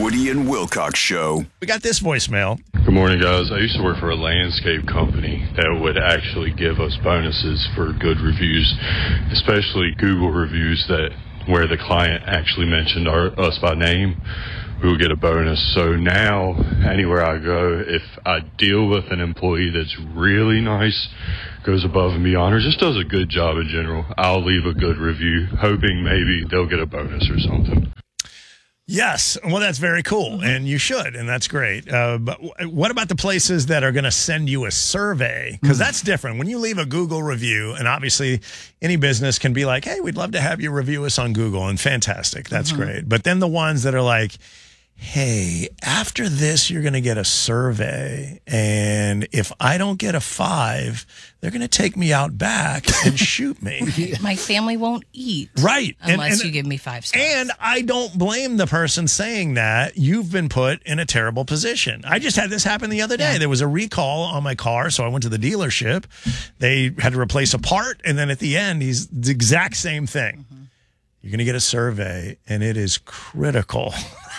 Woody and Wilcox Show. We got this voicemail. Good morning, guys. I used to work for a landscape company that would actually give us bonuses for good reviews, especially Google reviews where the client actually mentioned us by name. We will get a bonus. So now, anywhere I go, if I deal with an employee that's really nice, goes above and beyond, or just does a good job in general, I'll leave a good review, hoping maybe they'll get a bonus or something. Yes. Well, that's very cool, and you should, and that's great. But what about the places that are going to send you a survey? Because that's different. When you leave a Google review, and obviously any business can be like, hey, we'd love to have you review us on Google, and fantastic. That's great. But then the ones that are like, hey, after this, you're going to get a survey, and if I don't get a 5, they're going to take me out back and shoot me. My family won't eat. Right. Unless you give me 5 stars. And I don't blame the person saying that. You've been put in a terrible position. I just had this happen the other day. Yeah. There was a recall on my car, so I went to the dealership. They had to replace a part, and then at the end, he's the exact same thing. You're going to get a survey, and it is critical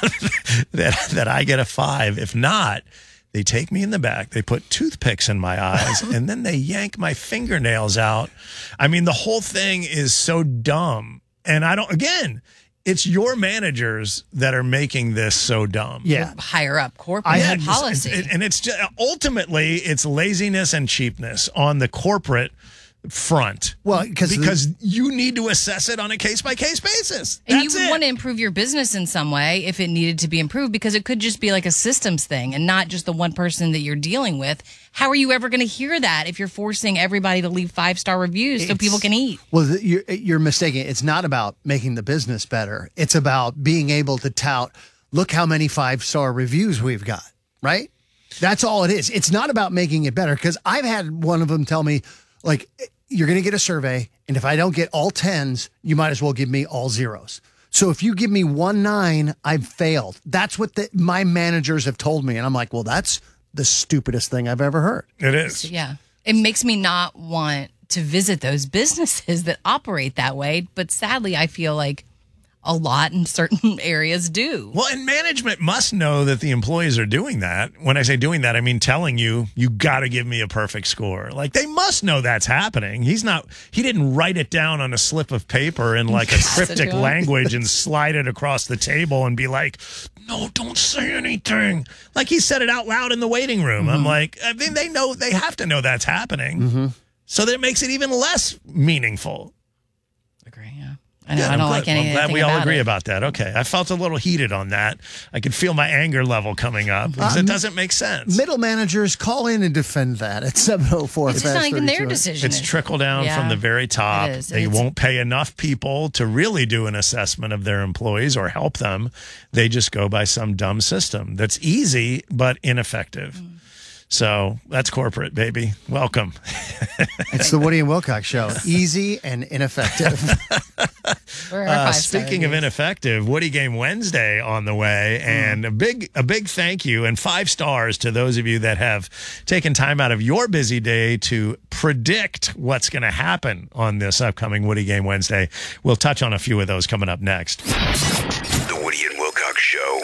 that I get a 5. If not, they take me in the back, they put toothpicks in my eyes, and then they yank my fingernails out. I mean, the whole thing is so dumb. And it's your managers that are making this so dumb. Yeah. Higher up corporate policy. And it's just, ultimately, it's laziness and cheapness on the corporate front. Well, because you need to assess it on a case-by-case basis. And you would want to improve your business in some way if it needed to be improved, because it could just be like a systems thing and not just the one person that you're dealing with. How are you ever going to hear that if you're forcing everybody to leave 5-star reviews so people can eat? Well, you're mistaken. It's not about making the business better. It's about being able to tout, look how many 5-star reviews we've got, right? That's all it is. It's not about making it better, because I've had one of them tell me, like, you're going to get a survey, and if I don't get all 10s, you might as well give me all 0s. So if you give me 1 9, I've failed. That's what my managers have told me. And I'm like, well, that's the stupidest thing I've ever heard. It is. Yeah. It makes me not want to visit those businesses that operate that way. But sadly, I feel like a lot in certain areas do. Well, and management must know that the employees are doing that. When I say doing that, I mean telling you got to give me a perfect score. Like, they must know that's happening. He didn't write it down on a slip of paper in like a cryptic language and slide it across the table and be like, no, don't say anything. Like, he said it out loud in the waiting room. I'm like, I mean, they have to know that's happening. So that it makes it even less meaningful. Agree, yeah. I know, I don't like anything. I'm glad we all agree about that. Okay. I felt a little heated on that. I could feel my anger level coming up because it doesn't make sense. Middle managers, call in and defend that at 704. It's just not even their decision. It's trickle down from the very top. They won't pay enough people to really do an assessment of their employees or help them. They just go by some dumb system that's easy but ineffective. So that's corporate, baby. Welcome. It's the Woody and Wilcox Show. Easy and ineffective. Speaking of ineffective, Woody Game Wednesday on the way, and a big thank you and 5 stars to those of you that have taken time out of your busy day to predict what's going to happen on this upcoming Woody Game Wednesday. We'll touch on a few of those coming up next. The Woody and Wilcox Show.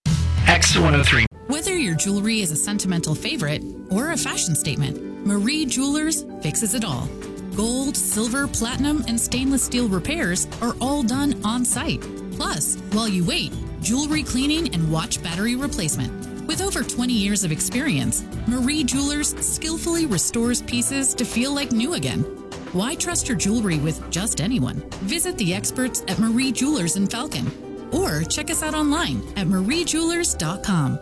X103. Whether your jewelry is a sentimental favorite or a fashion statement, Marie Jewelers fixes it all. Gold, silver, platinum, and stainless steel repairs are all done on site. Plus, while you wait, jewelry cleaning and watch battery replacement. With over 20 years of experience, Marie Jewelers skillfully restores pieces to feel like new again. Why trust your jewelry with just anyone? Visit the experts at Marie Jewelers in Falcon, or check us out online at mariejewelers.com.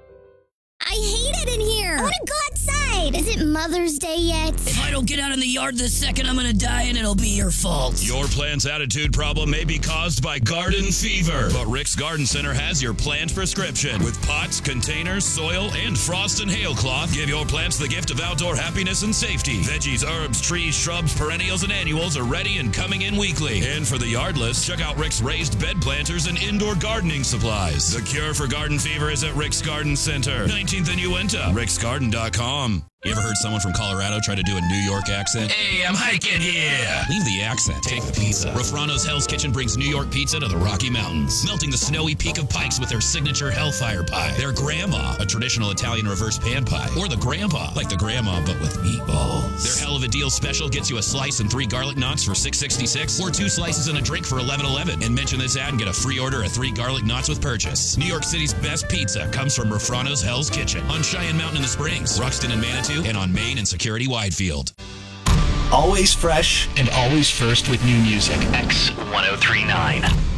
I hate it in here. I want to go outside. Is it Mother's Day yet? If I don't get out in the yard this second, I'm going to die, and it'll be your fault. Your plant's attitude problem may be caused by garden fever, but Rick's Garden Center has your plant prescription. With pots, containers, soil, and frost and hail cloth, give your plants the gift of outdoor happiness and safety. Veggies, herbs, trees, shrubs, perennials, and annuals are ready and coming in weekly. And for the yardless, check out Rick's raised bed planters and indoor gardening supplies. The cure for garden fever is at Rick's Garden Center, 19th and Uinta, ricksgarden.com. You ever heard someone from Colorado try to do a New York accent? Hey, I'm hiking here. Leave the accent. Take the pizza. Rafrano's Hell's Kitchen brings New York pizza to the Rocky Mountains, melting the snowy peak of Pikes with their signature Hellfire Pie, their Grandma, a traditional Italian reverse pan pie, or the Grandpa, like the Grandma but with meatballs. Their Hell of a Deal special gets you a slice and 3 garlic knots for $6.66, or 2 slices and a drink for $11.11. And mention this ad and get a free order of 3 garlic knots with purchase. New York City's best pizza comes from Rafrano's Hell's Kitchen on Cheyenne Mountain in the Springs, Ruxton and Manitou, and on Main and Security Widefield. Always fresh and always first with new music. X1039.